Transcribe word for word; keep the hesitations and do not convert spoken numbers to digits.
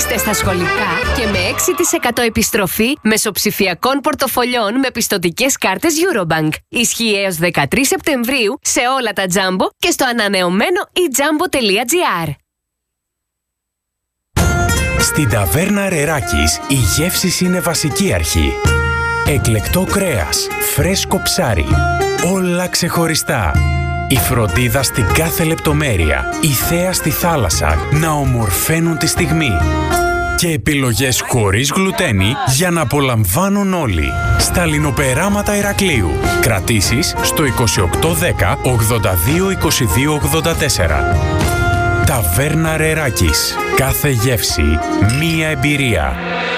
είστε στα σχολικά και με έξι τοις εκατό επιστροφή μεσοψηφιακών πορτοφολιών με πιστωτικές κάρτες Eurobank. Ισχύει έως δεκατρείς Σεπτεμβρίου σε όλα τα Jumbo και στο ανανεωμένο e jumbo τελεία gr. Στην ταβέρνα Ρεράκης η γεύση είναι βασική αρχή. Εκλεκτό κρέας, φρέσκο ψάρι, όλα ξεχωριστά. Η φροντίδα στην κάθε λεπτομέρεια, η θέα στη θάλασσα να ομορφαίνουν τη στιγμή. Και επιλογές χωρίς γλουτένι για να απολαμβάνουν όλοι. Στα Λινοπεράματα Ηρακλείου. Κρατήσεις στο είκοσι οκτώ δέκα ογδόντα δύο είκοσι δύο ογδόντα τέσσερα. Ταβέρνα Ρεράκης. Κάθε γεύση, μία εμπειρία.